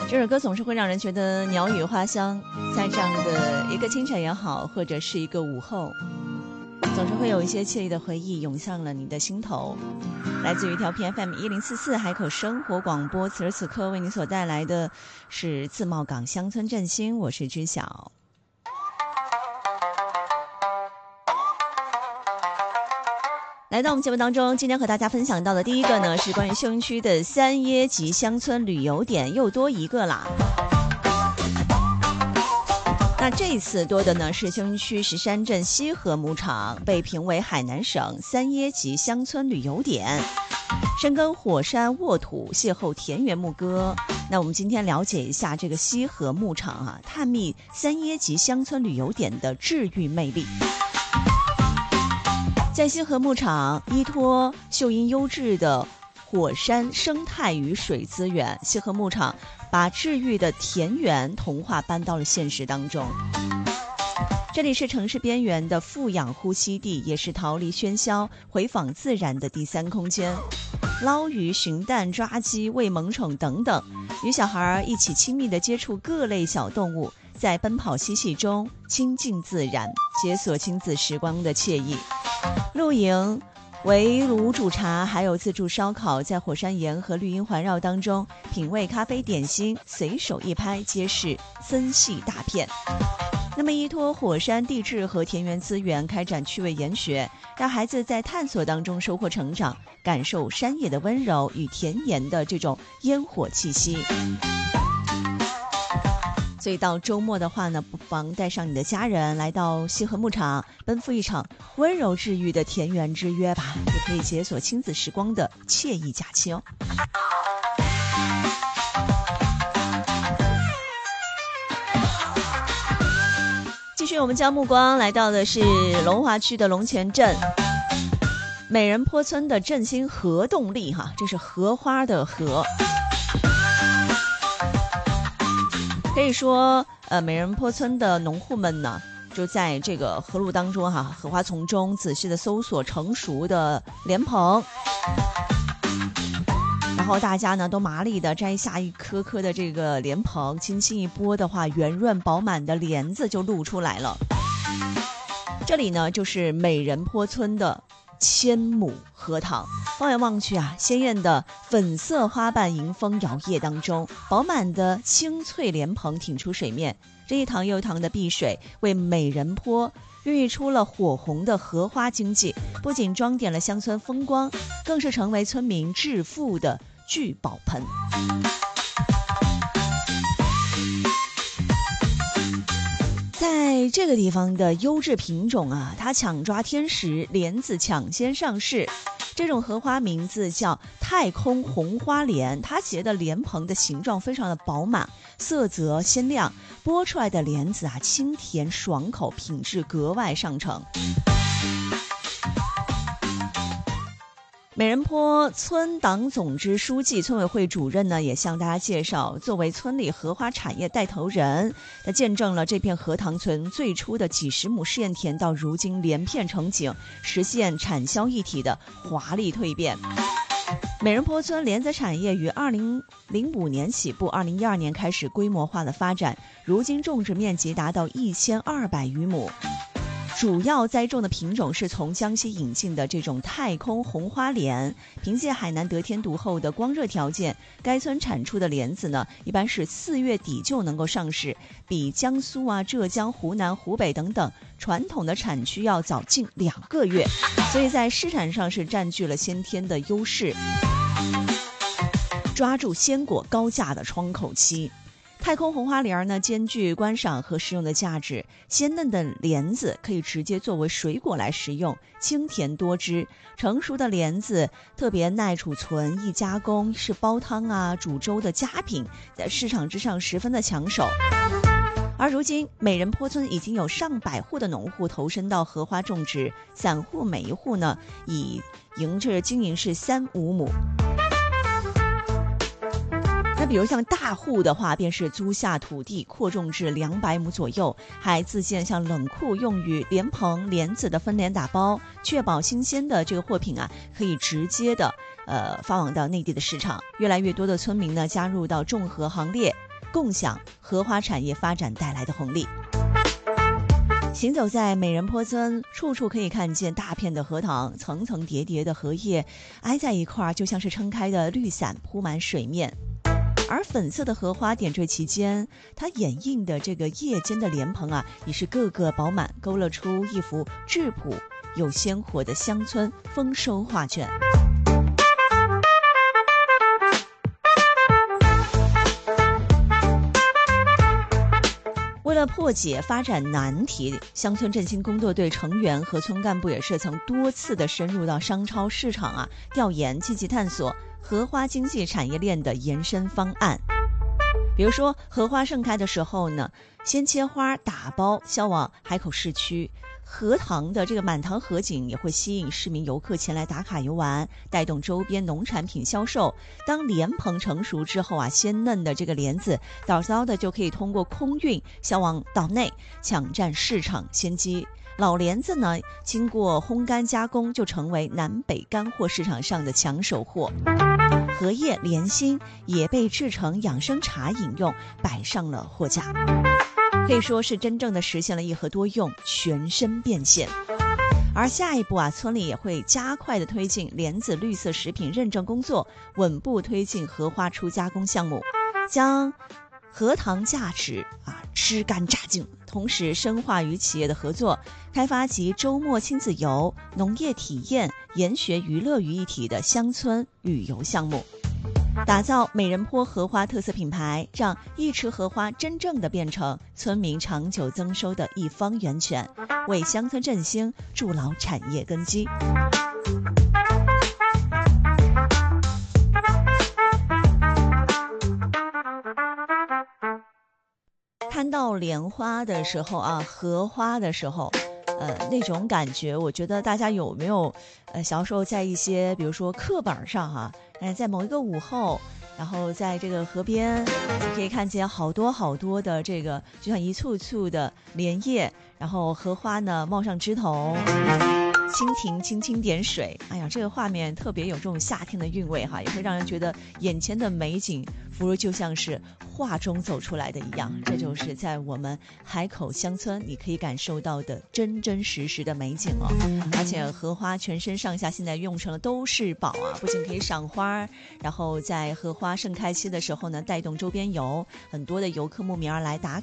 这首歌总是会让人觉得鸟语花香，在这样的一个清晨也好，或者是一个午后，总是会有一些惬意的回忆涌向了你的心头。来自于调频 FM1044海口生活广播，此时此刻为你所带来的是自贸港乡村振兴，我是知晓。来到我们节目当中，今天和大家分享到的第一个呢，是关于秀英区的三耶级乡村旅游点，又多一个啦。那这一次多的呢是秀英区石山镇西河牧场，被评为海南省三耶级乡村旅游点，深耕火山沃土，邂逅田园牧歌。那我们今天了解一下这个西河牧场啊，探秘三耶级乡村旅游点的治愈魅力。在西河牧场，依托秀英优质的火山生态与水资源，西河牧场把治愈的田园童话搬到了现实当中。这里是城市边缘的富氧呼吸地，也是逃离喧嚣、回访自然的第三空间。捞鱼、寻蛋、抓鸡、喂萌宠等等，与小孩一起亲密地接触各类小动物，在奔跑嬉戏中亲近自然，解锁亲子时光的惬意。露营、围炉煮茶，还有自助烧烤，在火山岩和绿荫环绕当中，品味咖啡点心，随手一拍皆是森系大片。那么依托火山地质和田园资源，开展趣味研学，让孩子在探索当中收获成长，感受山野的温柔与田野的这种烟火气息。所以到周末的话呢，不妨带上你的家人来到西河牧场，奔赴一场温柔治愈的田园之约吧，也可以解锁亲子时光的惬意假期哦。继续，我们将目光来到的是龙华区的龙泉镇美人坡村的振兴荷动力哈，这是荷花的荷。可以说美人坡村的农户们呢，就在这个河路当中荷花丛中仔细的搜索成熟的莲蓬，然后大家呢都麻利的摘下一颗颗的这个莲蓬，轻轻一拨的话，圆润饱满的莲子就露出来了。这里呢就是美人坡村的千亩荷塘，放眼望去鲜艳的粉色花瓣迎风摇曳当中，饱满的青翠莲蓬挺出水面，这一塘又一塘的碧水为美人坡孕育出了火红的荷花经济，不仅装点了乡村风光，更是成为村民致富的聚宝盆。在这个地方的优质品种它抢抓天时，莲子抢先上市。这种荷花名字叫太空红花莲，它结的莲蓬的形状非常的饱满，色泽鲜亮，剥出来的莲子清甜爽口，品质格外上乘。美人坡村党总支书记、村委会主任呢，也向大家介绍，作为村里荷花产业带头人，他见证了这片荷塘村最初的几十亩试验田到如今连片成景，实现产销一体的华丽蜕变。美人坡村莲子产业于2005年起步，2012年开始规模化的发展，如今种植面积达到1200余亩。主要栽种的品种是从江西引进的这种太空红花莲，凭借海南得天独厚的光热条件，该村产出的莲子呢，一般是4月底就能够上市，比江苏浙江、湖南、湖北等等传统的产区要早近2个月，所以在市场上是占据了先天的优势，抓住鲜果高价的窗口期。太空红花莲呢，兼具观赏和食用的价值。鲜嫩的莲子可以直接作为水果来食用，清甜多汁。成熟的莲子特别耐储存，易加工，是煲汤煮粥的佳品，在市场之上十分的抢手。而如今，美人坡村已经有上百户的农户投身到荷花种植，散户每一户呢，以经营是3-5亩。那比如像大户的话，便是租下土地扩种至200亩左右，还自建像冷库，用于莲蓬、莲子的分莲打包，确保新鲜的这个货品可以直接的发往到内地的市场。越来越多的村民呢加入到种荷行列， 共享荷花产业发展带来的红利。行走在美人坡村，处处可以看见大片的荷塘，层层叠叠的荷叶挨在一块儿，就像是撑开的绿伞铺满水面。而粉色的荷花点缀其间，它掩映的这个叶间的莲蓬啊，也是个个饱满，勾勒出一幅质朴又鲜活的乡村丰收画卷。为了破解发展难题，乡村振兴工作队成员和村干部也是曾多次的深入到商超市场啊，调研积极探索荷花经济产业链的延伸方案。比如说荷花盛开的时候呢，先切花打包销往海口市区，荷塘的这个满塘荷景也会吸引市民游客前来打卡游玩，带动周边农产品销售。当莲蓬成熟之后啊，鲜嫩的这个莲子早早的就可以通过空运销往岛内，抢占市场先机。老莲子呢，经过烘干加工，就成为南北干货市场上的抢手货。荷叶、莲心也被制成养生茶饮用，摆上了货架，可以说是真正的实现了一盒多用，全身变现。而下一步啊，村里也会加快的推进莲子绿色食品认证工作，稳步推进荷花初加工项目，将荷塘价值吃干榨净，同时深化与企业的合作，开发集周末亲子游、农业体验、研学娱乐于一体的乡村旅游项目，打造美人坡荷花特色品牌，让一池荷花真正的变成村民长久增收的一方源泉，为乡村振兴筑牢产业根基。看到莲花的时候啊，荷花的时候，那种感觉，我觉得大家有没有小时候在一些比如说课本上在某一个午后，然后在这个河边，你可以看见好多好多的这个就像一簇簇的莲叶，然后荷花呢冒上枝头，蜻蜓轻轻点水，哎呀，这个画面特别有这种夏天的韵味也会让人觉得眼前的美景不如就像是画中走出来的一样。这就是在我们海口乡村你可以感受到的真真实实的美景而且荷花全身上下现在用成了都是宝不仅可以赏花，然后在荷花盛开期的时候呢，带动周边游，很多的游客慕名而来打